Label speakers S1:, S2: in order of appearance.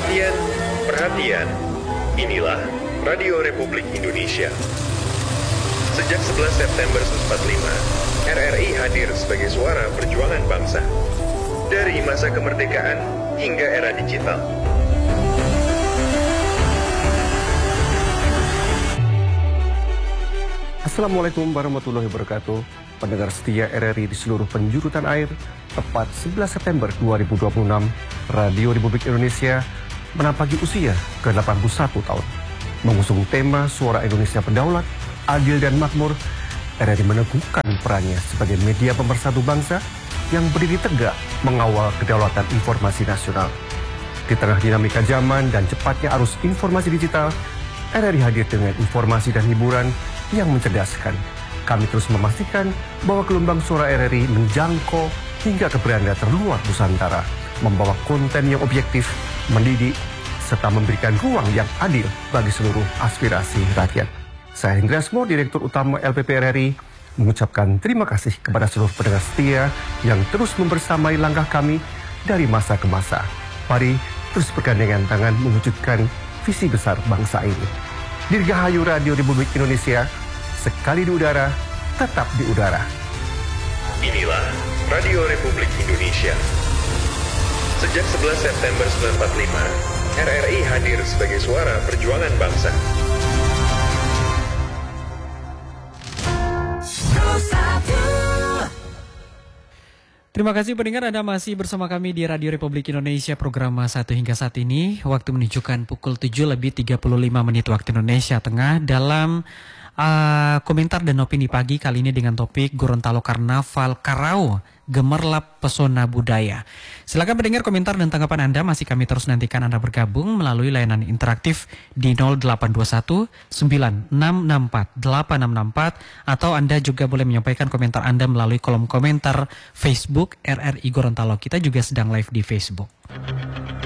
S1: Perhatian, perhatian. Inilah Radio Republik Indonesia. Sejak 11 September 1945, RRI hadir sebagai suara perjuangan bangsa. Dari masa kemerdekaan hingga era digital.
S2: Assalamualaikum warahmatullahi wabarakatuh. Pendengar setia RRI di seluruh penjuru tanah air, tepat 11 September 2026, Radio Republik Indonesia menapaki usia ke-81 tahun. Mengusung tema Suara Indonesia Berdaulat, Adil dan Makmur, RRI meneguhkan perannya sebagai media pemersatu bangsa yang berdiri tegak mengawal kedaulatan informasi nasional. Di tengah dinamika zaman dan cepatnya arus informasi digital, RRI hadir dengan informasi dan hiburan yang mencerdaskan. Kami terus memastikan bahwa gelombang suara RRI menjangkau hingga ke beranda terluar Nusantara, membawa konten yang objektif, mendidik, serta memberikan ruang yang adil bagi seluruh aspirasi rakyat. Saya Hendra Asmo, Direktur Utama LPP RRI, mengucapkan terima kasih kepada seluruh pendengar setia yang terus membersamai langkah kami dari masa ke masa. Mari terus bergandengan tangan mewujudkan visi besar bangsa ini. Dirgahayu Radio Republik Indonesia, sekali di udara, tetap di udara.
S1: Inilah Radio Republik Indonesia. Sejak 11 September 1945, RRI hadir sebagai suara perjuangan bangsa.
S3: Terima kasih pendengar, Anda masih bersama kami di Radio Republik Indonesia, program 1 hingga saat ini. Waktu menunjukkan pukul 7:35 waktu Indonesia Tengah dalam komentar dan opini pagi kali ini dengan topik Gorontalo Karnaval Karau, Gemerlap Pesona Budaya. Silakan mendengar komentar dan tanggapan Anda, masih kami terus nantikan Anda bergabung melalui layanan interaktif di 0821 9664 8664 atau Anda juga boleh menyampaikan komentar Anda melalui kolom komentar Facebook RRI Gorontalo. Kita juga sedang live di Facebook.